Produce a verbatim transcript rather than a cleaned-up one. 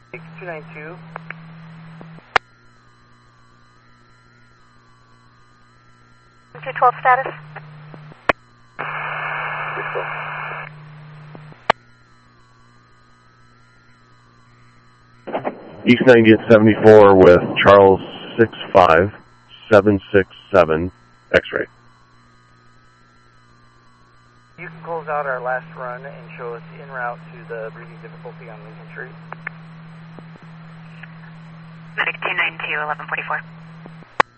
two nine two. two twelve status. East ninetieth seventy-four with Charles six five seven six seven X-ray. You can close out our last run and show us en route to the breathing difficulty on Lincoln Street. Medic two nine two, eleven forty-four.